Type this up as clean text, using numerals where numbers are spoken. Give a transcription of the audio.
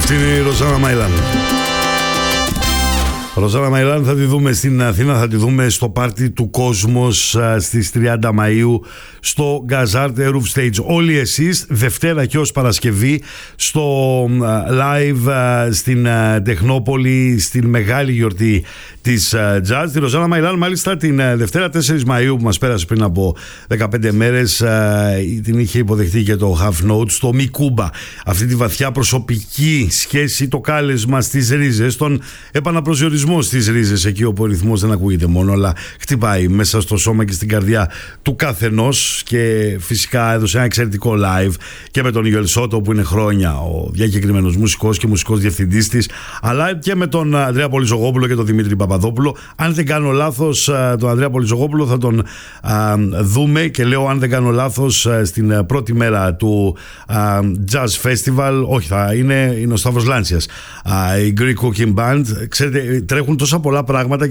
Αυτή είναι η Ροζάνα Μαϊλάν. Ροζάνα Μαϊλάν θα τη δούμε στην Αθήνα, θα τη δούμε στο πάρτι του Κόσμος στις 30 Μαΐου στο Gazarte Roof Stage. Όλοι εσείς Δευτέρα και ως Παρασκευή στο live στην Τεχνόπολη, στην μεγάλη γιορτή της jazz. Τη Ροζάνα Μαϊλάν μάλιστα την Δευτέρα 4 Μαΐου που μας πέρασε πριν από 15 μέρες την είχε υποδεχτεί και το Half Note στο Mi Cuba. Αυτή τη βαθιά προσωπική σχέση, το κάλεσμα στις ρίζες, τον επαναπροσδιορισμό στις ρίζες, εκεί όπου ο ρυθμός δεν ακούγεται μόνο αλλά χτυπάει μέσα στο σώμα και στην καρδιά του καθενός. Και φυσικά έδωσε ένα εξαιρετικό live και με τον Ιωελ Σότο που είναι χρόνια ο διακεκριμένος μουσικός και μουσικός διευθυντής της, αλλά και με τον Ανδρέα Πολυζογόπουλο και τον Δημήτρη Παπαδόπουλο. Αν δεν κάνω λάθος, τον Ανδρέα Πολυζογόπουλο θα τον δούμε, και λέω αν δεν κάνω λάθος, στην πρώτη μέρα του Jazz Festival. Όχι, θα είναι ο Σταύρος Λάντσιας, η Greek Cooking Band. Ξέρετε, τρέχουν τόσα πολλά πράγματα